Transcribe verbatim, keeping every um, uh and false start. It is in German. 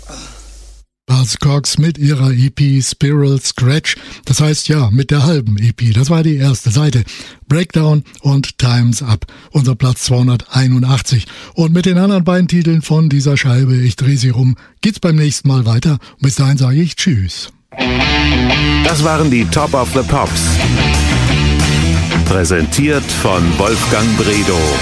Buzzcocks mit ihrer E P Spiral Scratch, das heißt ja, mit der halben E P, das war die erste Seite. Breakdown und Time's Up, unser Platz zweihunderteinundachtzig. Und mit den anderen beiden Titeln von dieser Scheibe, ich drehe sie rum, geht's beim nächsten Mal weiter. Bis dahin sage ich Tschüss. Das waren die Top of the Pops. Präsentiert von Wolfgang Bredow.